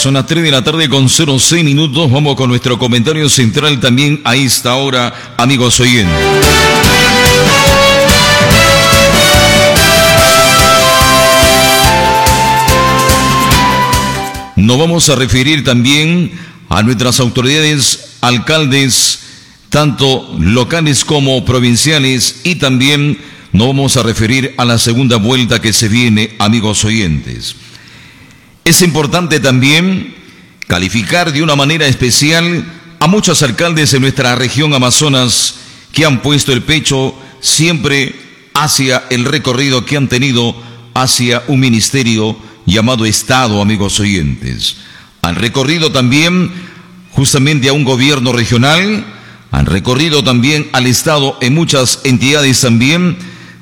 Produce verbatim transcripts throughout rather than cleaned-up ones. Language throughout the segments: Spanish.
Son las tres de la tarde con cero seis minutos. Vamos con nuestro comentario central también a esta hora, amigos oyentes. Nos vamos a referir también a nuestras autoridades, alcaldes, tanto locales como provinciales, y también nos vamos a referir a la segunda vuelta que se viene, amigos oyentes. Es importante también calificar de una manera especial a muchos alcaldes en nuestra región Amazonas que han puesto el pecho siempre hacia el recorrido que han tenido hacia un ministerio llamado Estado, amigos oyentes. Han recorrido también justamente a un gobierno regional, han recorrido también al Estado en muchas entidades también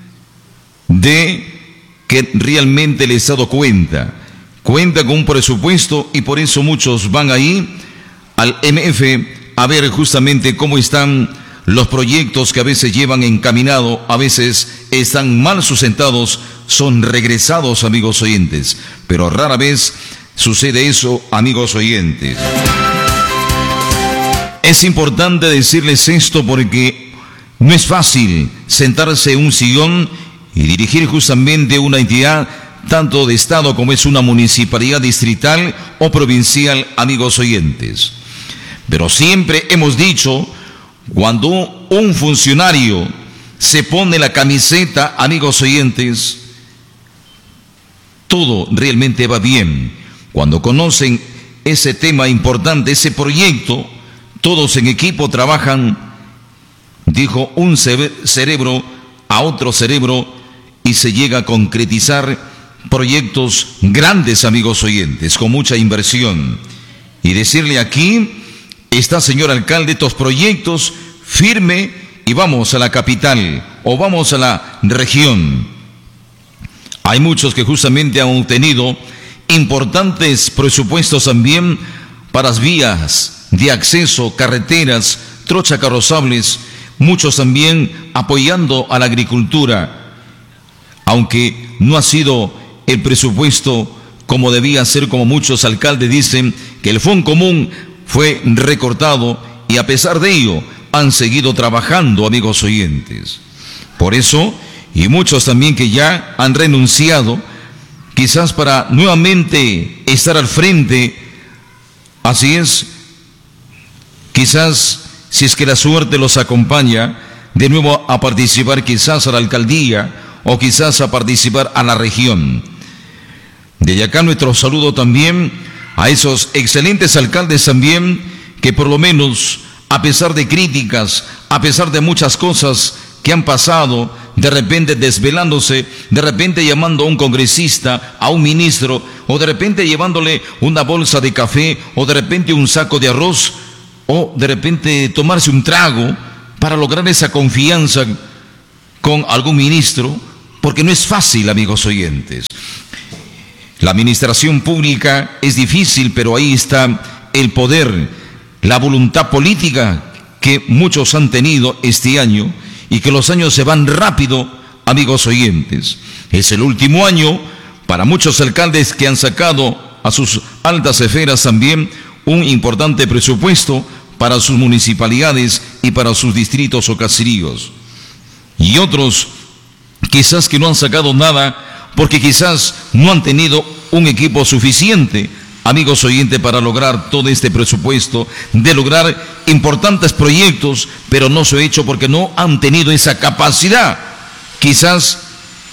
de que realmente el Estado cuenta. Cuenta con un presupuesto y por eso muchos van ahí al M F a ver justamente cómo están los proyectos que a veces llevan encaminado, a veces están mal sustentados, son regresados, amigos oyentes. Pero rara vez sucede eso, amigos oyentes. Es importante decirles esto porque no es fácil sentarse en un sillón y dirigir justamente una entidad tanto de Estado como es una municipalidad distrital o provincial, amigos oyentes. Pero siempre hemos dicho, cuando un funcionario se pone la camiseta, amigos oyentes, todo realmente va bien. Cuando conocen ese tema importante, ese proyecto, todos en equipo trabajan, dijo un cerebro a otro cerebro, y se llega a concretizar proyectos grandes, amigos oyentes, con mucha inversión. Y decirle aquí, está, señor alcalde, estos proyectos, firme y vamos a la capital o vamos a la región. Hay muchos que justamente han obtenido importantes presupuestos también para las vías de acceso, carreteras, trochas carrozables, muchos también apoyando a la agricultura, aunque no ha sido el presupuesto como debía ser, como muchos alcaldes dicen, que el Fondo Común fue recortado y a pesar de ello han seguido trabajando, amigos oyentes. Por eso, y muchos también que ya han renunciado, quizás para nuevamente estar al frente, así es, quizás si es que la suerte los acompaña, de nuevo a participar quizás a la alcaldía o quizás a participar a la región. Desde acá nuestro saludo también a esos excelentes alcaldes también que por lo menos a pesar de críticas, a pesar de muchas cosas que han pasado, de repente desvelándose, de repente llamando a un congresista, a un ministro, o de repente llevándole una bolsa de café, o de repente un saco de arroz, o de repente tomarse un trago para lograr esa confianza con algún ministro, porque no es fácil, amigos oyentes. La administración pública es difícil, pero ahí está el poder, la voluntad política que muchos han tenido este año y que los años se van rápido, amigos oyentes. Es el último año para muchos alcaldes que han sacado a sus altas esferas también un importante presupuesto para sus municipalidades y para sus distritos o caseríos. Y otros quizás que no han sacado nada porque quizás no han tenido un equipo suficiente, amigos oyentes, para lograr todo este presupuesto, de lograr importantes proyectos, pero no se ha hecho porque no han tenido esa capacidad, quizás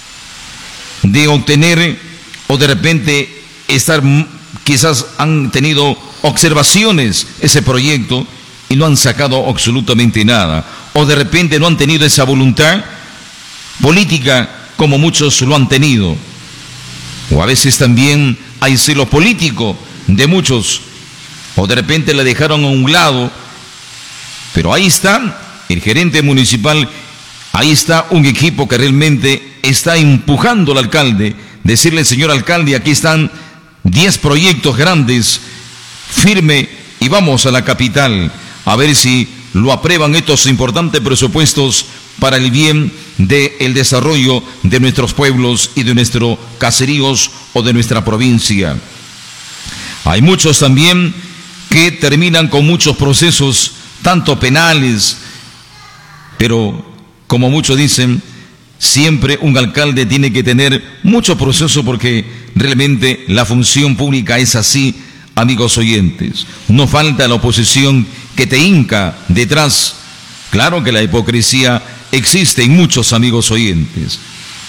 de obtener o de repente estar, quizás han tenido observaciones ese proyecto y no han sacado absolutamente nada, o de repente no han tenido esa voluntad política como muchos lo han tenido, o a veces también hay celo político de muchos, o de repente le dejaron a un lado, pero ahí está el gerente municipal, ahí está un equipo que realmente está empujando al alcalde, decirle, señor alcalde, aquí están diez proyectos grandes, firme y vamos a la capital, a ver si lo aprueban estos importantes presupuestos para el bien del desarrollo de nuestros pueblos y de nuestros caseríos o de nuestra provincia. Hay muchos también que terminan con muchos procesos, tanto penales, pero como muchos dicen, siempre un alcalde tiene que tener mucho proceso porque realmente la función pública es así, amigos oyentes. No falta la oposición que te hinca detrás. Claro que la hipocresía existe en muchos, amigos oyentes.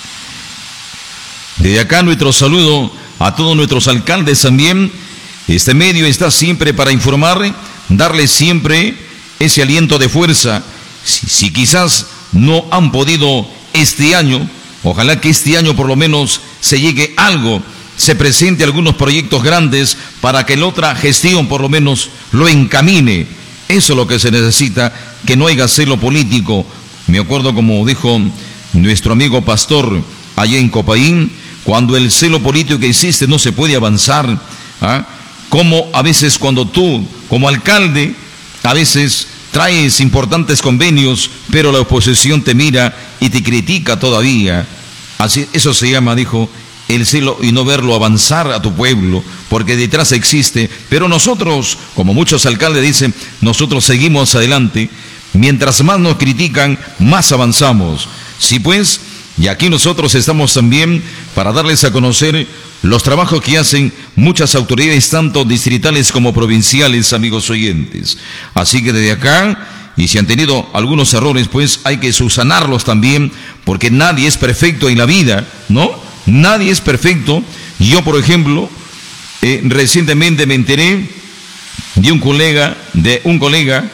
Desde acá nuestro saludo a todos nuestros alcaldes también. Este medio está siempre para informar, darles siempre ese aliento de fuerza. Si, si quizás no han podido este año, ojalá que este año por lo menos se llegue algo, se presente algunos proyectos grandes para que la otra gestión por lo menos lo encamine. Eso es lo que se necesita, que no haya celo político. Me acuerdo como dijo nuestro amigo pastor allá en Copaín, cuando el celo político que existe no se puede avanzar. ¿Ah? Como a veces cuando tú, como alcalde, a veces traes importantes convenios, pero la oposición te mira y te critica todavía. Así, eso se llama, dijo, el celo y no verlo avanzar a tu pueblo, porque detrás existe. Pero nosotros, como muchos alcaldes dicen, nosotros seguimos adelante. Mientras más nos critican, más avanzamos. Sí, pues, y aquí nosotros estamos también para darles a conocer los trabajos que hacen muchas autoridades, tanto distritales como provinciales, amigos oyentes. Así que desde acá, y si han tenido algunos errores, pues hay que subsanarlos también, porque nadie es perfecto en la vida, ¿no? Nadie es perfecto. Yo, por ejemplo, eh, recientemente me enteré de un colega, de un colega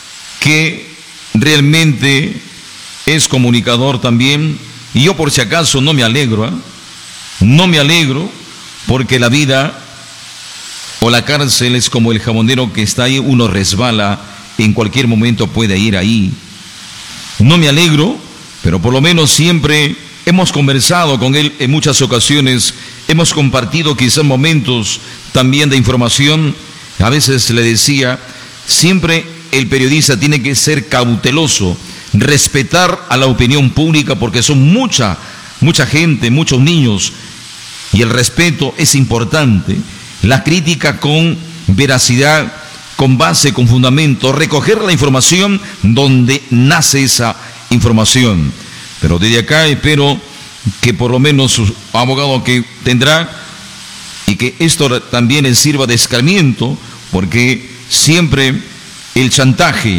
que realmente es comunicador también, y yo por si acaso no me alegro, ¿eh? No me alegro porque la vida o la cárcel es como el jabonero que está ahí, uno resbala, en cualquier momento puede ir ahí. No me alegro, pero por lo menos siempre hemos conversado con él en muchas ocasiones, hemos compartido quizás momentos también de información. A veces le decía, siempre el periodista tiene que ser cauteloso, respetar a la opinión pública porque son mucha, mucha gente, muchos niños, y el respeto es importante. La crítica con veracidad, con base, con fundamento, recoger la información donde nace esa información. Pero desde acá espero que por lo menos su abogado que tendrá, y que esto también les sirva de escarmiento, porque siempre el chantaje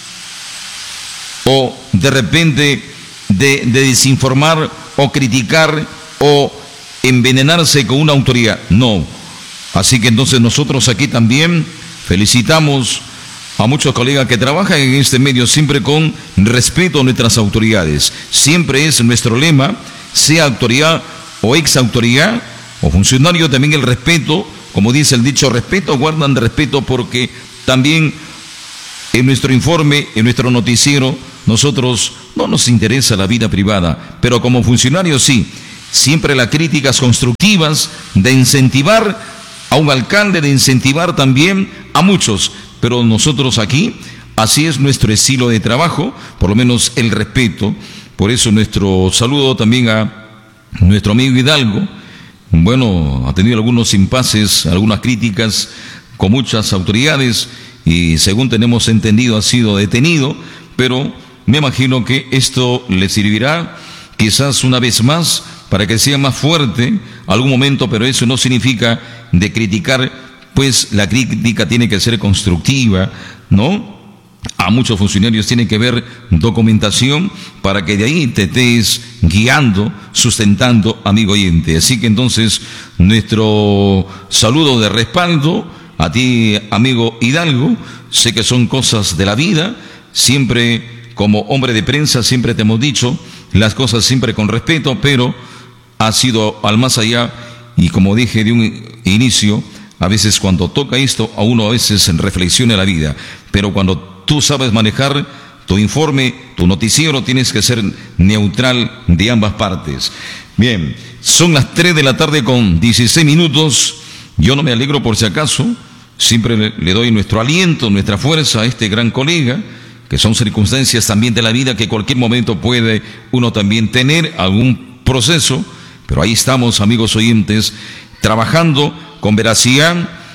o de repente de, de desinformar o criticar o envenenarse con una autoridad, no. Así que entonces nosotros aquí también felicitamos a muchos colegas que trabajan en este medio siempre con respeto a nuestras autoridades. Siempre es nuestro lema, sea autoridad o ex autoridad o funcionario, también el respeto, como dice el dicho, respeto, guardan respeto, porque también en nuestro informe, en nuestro noticiero, nosotros no nos interesa la vida privada, pero como funcionarios sí, siempre las críticas constructivas de incentivar a un alcalde, de incentivar también a muchos, pero nosotros aquí, así es nuestro estilo de trabajo, por lo menos el respeto. Por eso nuestro saludo también a nuestro amigo Hidalgo. Bueno, ha tenido algunos impases, algunas críticas con muchas autoridades y según tenemos entendido ha sido detenido, pero me imagino que esto le servirá quizás una vez más para que sea más fuerte algún momento, pero eso no significa de criticar, pues la crítica tiene que ser constructiva, ¿no? A muchos funcionarios tiene que ver documentación para que de ahí te estés guiando, sustentando, amigo oyente. Así que entonces nuestro saludo de respaldo a ti, amigo Hidalgo. Sé que son cosas de la vida, siempre como hombre de prensa siempre te hemos dicho las cosas siempre con respeto, pero ha sido al más allá, y como dije de un inicio, a veces cuando toca esto, a uno a veces reflexiona la vida, pero cuando tú sabes manejar tu informe, tu noticiero, tienes que ser neutral de ambas partes. Bien, son las tres de la tarde con dieciséis minutos, yo no me alegro por si acaso, siempre le, le doy nuestro aliento, nuestra fuerza a este gran colega, que son circunstancias también de la vida que cualquier momento puede uno también tener algún proceso, pero ahí estamos, amigos oyentes, trabajando con veracidad,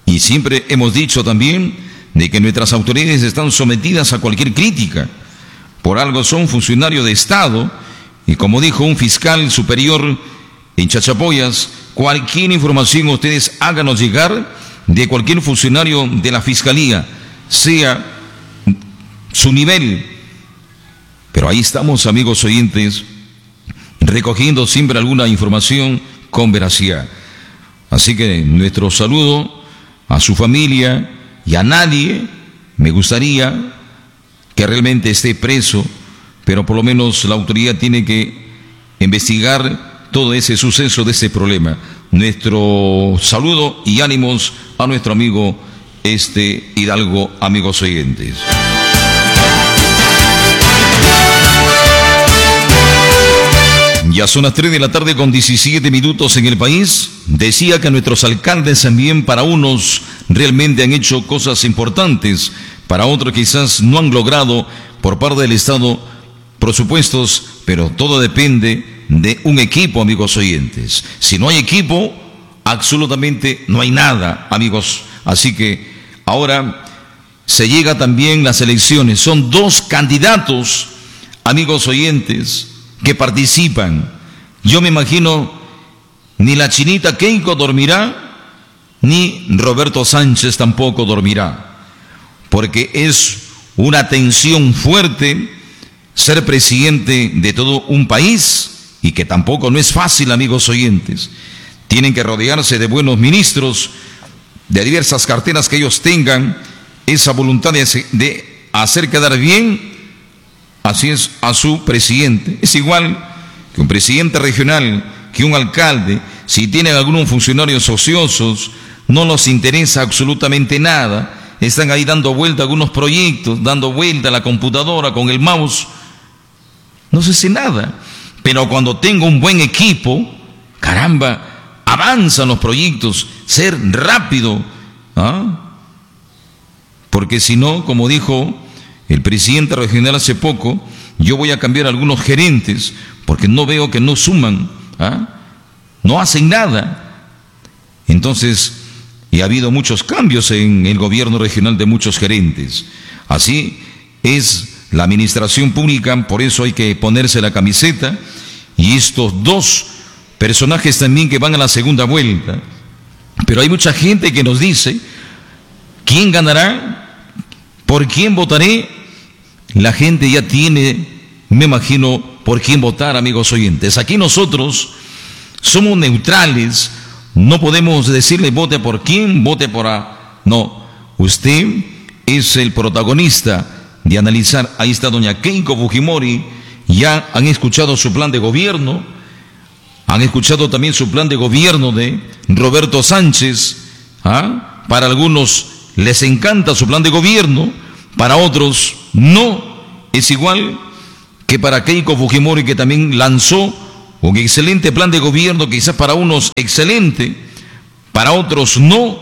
Y siempre hemos dicho también de que nuestras autoridades están sometidas a cualquier crítica. Por algo son funcionarios de Estado, y como dijo un fiscal superior en Chachapoyas, cualquier información ustedes háganos llegar de cualquier funcionario de la Fiscalía, sea su nivel. Pero ahí estamos, amigos oyentes, recogiendo siempre alguna información con veracidad. Así que nuestro saludo a su familia, y a nadie me gustaría que realmente esté preso, pero por lo menos la autoridad tiene que investigar todo ese suceso de ese problema. Nuestro saludo y ánimos a nuestro amigo este Hidalgo, amigos oyentes. Ya son las tres de la tarde con diecisiete minutos en el país. Decía que nuestros alcaldes también, para unos realmente han hecho cosas importantes, para otros quizás no han logrado por parte del Estado presupuestos, pero todo depende de un equipo, amigos oyentes. Si no hay equipo, absolutamente no hay nada, amigos. Así que ahora se llega también las elecciones. Son dos candidatos, amigos oyentes, que participan. Yo me imagino ni la chinita Keiko dormirá, ni Roberto Sánchez tampoco dormirá, porque es una tensión fuerte ser presidente de todo un país, y que tampoco no es fácil, amigos oyentes. Tienen que rodearse de buenos ministros, de diversas carteras que ellos tengan, esa voluntad de, de hacer quedar bien. Así es a su presidente. Es igual que un presidente regional, que un alcalde. Si tienen algunos funcionarios ociosos, no nos interesa absolutamente nada. Están ahí dando vuelta a algunos proyectos, dando vuelta a la computadora con el mouse. No se hace nada. Pero cuando tengo un buen equipo, caramba, avanzan los proyectos. Ser rápido, ¿ah? Porque si no, como dijo el presidente regional hace poco, yo voy a cambiar a algunos gerentes porque no veo que no suman, ¿ah? No hacen nada. Entonces, y ha habido muchos cambios en el gobierno regional de muchos gerentes. Así es la administración pública, por eso hay que ponerse la camiseta. Y estos dos personajes también que van a la segunda vuelta. Pero hay mucha gente que nos dice, ¿quién ganará? ¿Por quién votaré? La gente ya tiene, me imagino, por quién votar, amigos oyentes. Aquí nosotros somos neutrales, no podemos decirle vote por quién, vote por a... No, usted es el protagonista de analizar. Ahí está doña Keiko Fujimori, ya han escuchado su plan de gobierno, han escuchado también su plan de gobierno de Roberto Sánchez, ¿ah? Para algunos les encanta su plan de gobierno, para otros no. Es igual que para Keiko Fujimori, que también lanzó un excelente plan de gobierno, quizás para unos excelente, para otros no.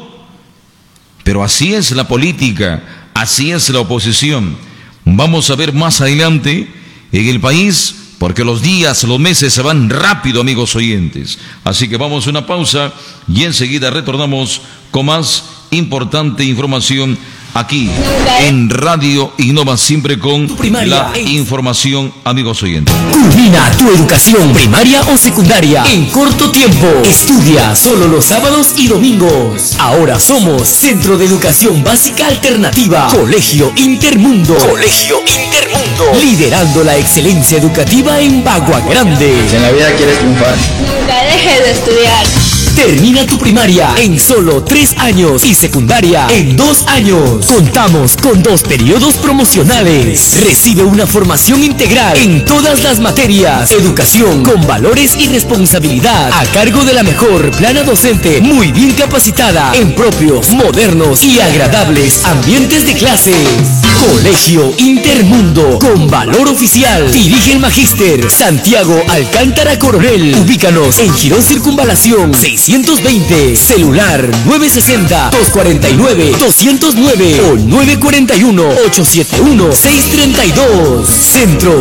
Pero así es la política, así es la oposición. Vamos a ver más adelante en el país, porque los días, los meses se van rápido, amigos oyentes. Así que vamos a una pausa y enseguida retornamos con más importante información aquí en Radio Innova, siempre con la información, amigos oyentes. Culmina tu educación primaria o secundaria en corto tiempo. Estudia solo los sábados y domingos. Ahora somos Centro de Educación Básica Alternativa, Colegio Intermundo. Colegio Intermundo, liderando la excelencia educativa en Bagua Grande. Si en la vida quieres triunfar, nunca dejes de estudiar. Termina tu primaria en solo tres años y secundaria en dos años. Contamos con dos periodos promocionales. Recibe una formación integral en todas las materias. Educación con valores y responsabilidad a cargo de la mejor plana docente, muy bien capacitada en propios, modernos y agradables ambientes de clases. Colegio Intermundo, con valor oficial. Dirige el magíster Santiago Alcántara Coronel. Ubícanos en Girón Circunvalación seiscientos veinte. Celular nueve sesenta, dos cuarenta y nueve, doscientos nueve o nueve cuarenta y uno, ochocientos setenta y uno, seiscientos treinta y dos. Centro